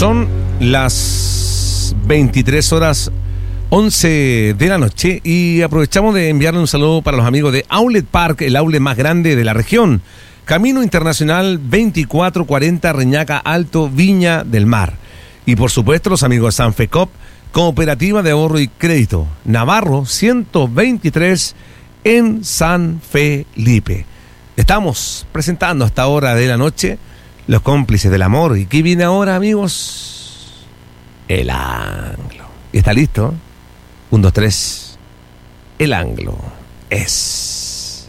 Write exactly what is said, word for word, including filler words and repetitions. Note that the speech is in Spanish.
Son las veintitrés horas once de la noche y aprovechamos de enviarle un saludo para los amigos de Outlet Park, el outlet más grande de la región. Camino Internacional veinticuatro cuarenta, Reñaca Alto, Viña del Mar. Y por supuesto los amigos de Sanfecop, Cooperativa de Ahorro y Crédito, Navarro ciento veintitrés en San Felipe. Estamos presentando a esta hora de la noche los cómplices del amor. ¿Y qué viene ahora, amigos? El Anglo. ¿Y está listo? Un, dos, tres. El Anglo es...